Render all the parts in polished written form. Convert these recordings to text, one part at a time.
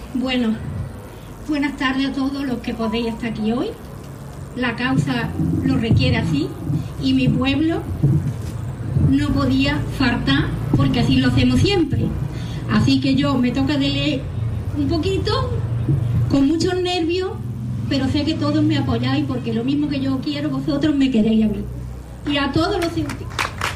Bueno, buenas tardes a todos los que podéis estar aquí hoy. La causa lo requiere así y mi pueblo no podía faltar porque así lo hacemos siempre. Así que yo me toca de leer un poquito, con muchos nervios, pero sé que todos me apoyáis porque lo mismo que yo quiero, vosotros me queréis a mí. Y a todos los científicos.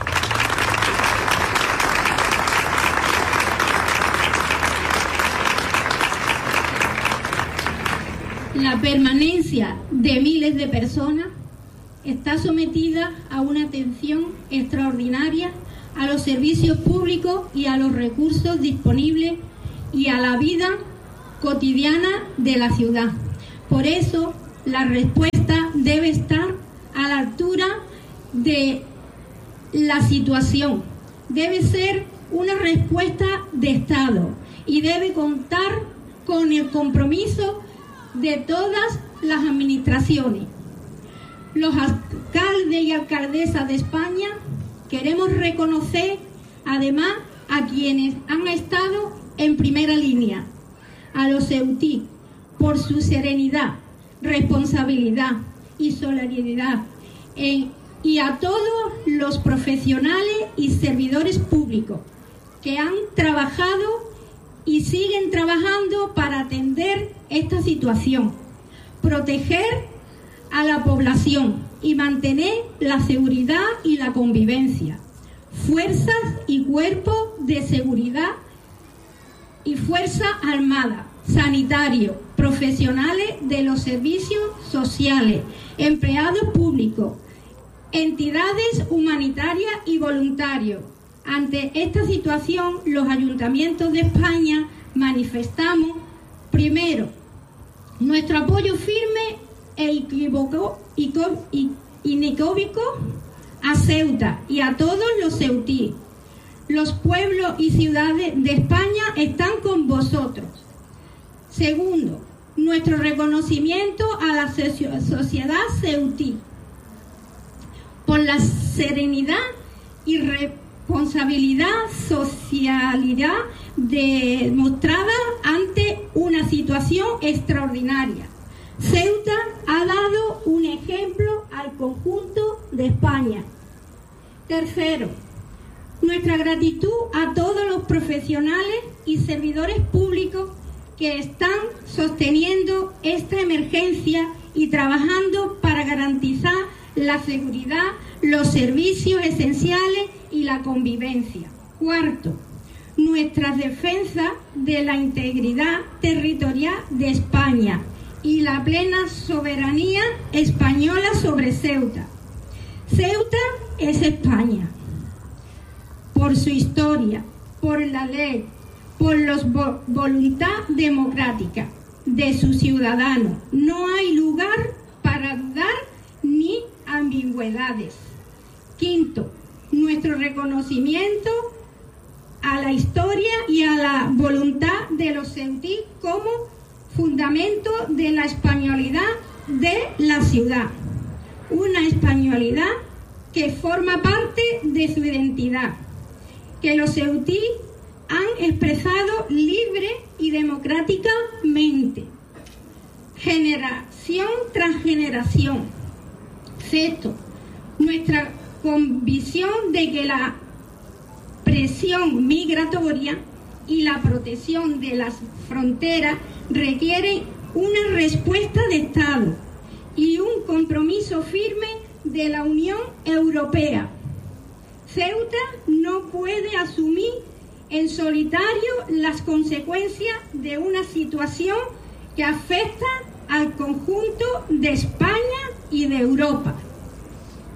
La permanencia de miles de personas está sometida a una atención extraordinaria a los servicios públicos y a los recursos disponibles y a la vida cotidiana de la ciudad. Por eso, la respuesta debe estar a la altura de la situación. Debe ser una respuesta de Estado y debe contar con el compromiso de todas las administraciones. Los alcaldes y alcaldesas de España queremos reconocer además a quienes han estado en primera línea, a los ceutí, por su serenidad, responsabilidad y solidaridad, y a todos los profesionales y servidores públicos que han trabajado y siguen trabajando para atender esta situación, proteger a la población y mantener la seguridad y la convivencia. Fuerzas y cuerpos de seguridad y Fuerza Armada, sanitarios, profesionales de los servicios sociales, empleados públicos, entidades humanitarias y voluntarios. Ante esta situación, los ayuntamientos de España manifestamos, primero, nuestro apoyo firme e inequívoco a Ceuta y a todos los ceutíes. Los pueblos y ciudades de España están con vosotros. Segundo, nuestro reconocimiento a la sociedad ceutí por la serenidad y responsabilidad socialidad demostrada ante una situación extraordinaria. Ceuta ha dado un ejemplo al conjunto de España. Tercero, nuestra gratitud a todos los profesionales y servidores públicos que están sosteniendo esta emergencia y trabajando para garantizar la seguridad, los servicios esenciales y la convivencia. Cuarto, nuestra defensa de la integridad territorial de España y la plena soberanía española sobre Ceuta. Ceuta es España, por su historia, por la ley, por la voluntad democrática de sus ciudadanos. No hay lugar para dudar ni ambigüedades. Quinto, nuestro reconocimiento a la historia y a la voluntad de los ceutí como fundamento de la españolidad de la ciudad. Una españolidad que forma parte de su identidad, que los ceutí han expresado libre y democráticamente, generación tras generación. Sexto, nuestra convicción de que la presión migratoria y la protección de las fronteras requieren una respuesta de Estado y un compromiso firme de la Unión Europea. Ceuta no puede asumir en solitario las consecuencias de una situación que afecta al conjunto de España y de Europa.